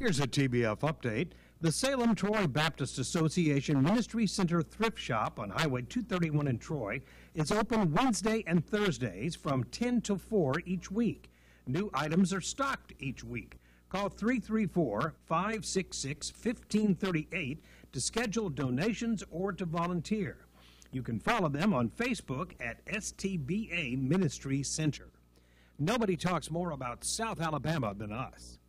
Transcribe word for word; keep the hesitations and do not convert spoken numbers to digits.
Here's a T B F update. The Salem Troy Baptist Association Ministry Center Thrift Shop on Highway two thirty-one in Troy is open Wednesday and Thursdays from ten to four each week. New items are stocked each week. Call three three four, five six six, one five three eight to schedule donations or to volunteer. You can follow them on Facebook at S T B A Ministry Center. Nobody talks more about South Alabama than us.